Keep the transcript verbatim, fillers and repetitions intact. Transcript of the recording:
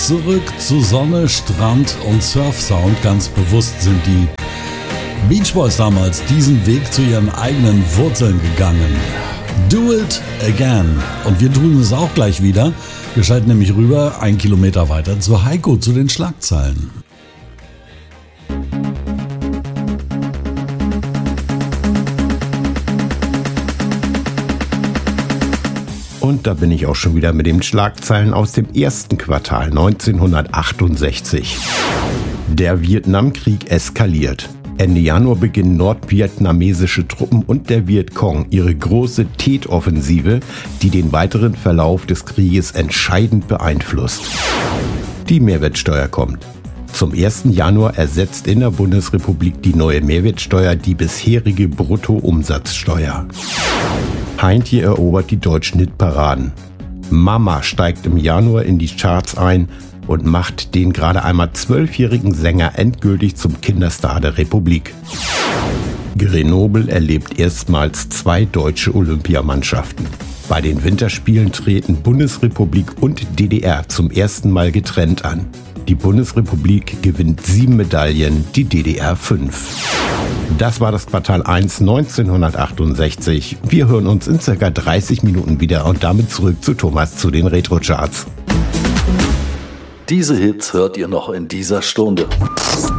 Zurück zu Sonne, Strand und Surfsound. Ganz bewusst sind die Beach Boys damals diesen Weg zu ihren eigenen Wurzeln gegangen. Do it again. Und wir tun es auch gleich wieder. Wir schalten nämlich rüber, ein Kilometer weiter zu Heiko, zu den Schlagzeilen. Und da bin ich auch schon wieder mit den Schlagzeilen aus dem ersten Quartal neunzehnhundertachtundsechzig. Der Vietnamkrieg eskaliert. Ende Januar beginnen nordvietnamesische Truppen und der Vietcong ihre große Tet-Offensive, die den weiteren Verlauf des Krieges entscheidend beeinflusst. Die Mehrwertsteuer kommt. Zum ersten Januar ersetzt in der Bundesrepublik die neue Mehrwertsteuer die bisherige Bruttoumsatzsteuer. Heintje erobert die deutschen Hitparaden. Mama steigt im Januar in die Charts ein und macht den gerade einmal zwölfjährigen Sänger endgültig zum Kinderstar der Republik. Grenoble erlebt erstmals zwei deutsche Olympiamannschaften. Bei den Winterspielen treten Bundesrepublik und D D R zum ersten Mal getrennt an. Die Bundesrepublik gewinnt sieben Medaillen, die D D R fünf. Das war das Quartal eins neunzehnhundertachtundsechzig. Wir hören uns in circa dreißig Minuten wieder und damit zurück zu Thomas zu den Retro-Charts. Diese Hits hört ihr noch in dieser Stunde.